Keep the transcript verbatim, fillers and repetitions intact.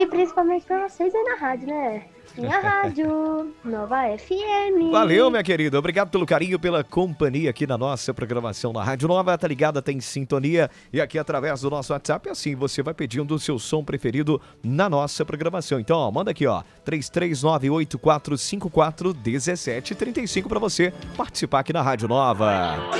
E principalmente pra vocês aí na rádio, né? Minha rádio, Nova F M. Valeu, minha querida. Obrigado pelo carinho, pela companhia aqui na nossa programação na Rádio Nova. Tá ligada, tem sintonia. E aqui através do nosso WhatsApp, assim, você vai pedindo o seu som preferido na nossa programação. Então, ó, manda aqui, ó, três três nove oito quatro cinco quatro um sete três cinco pra você participar aqui na Rádio Nova.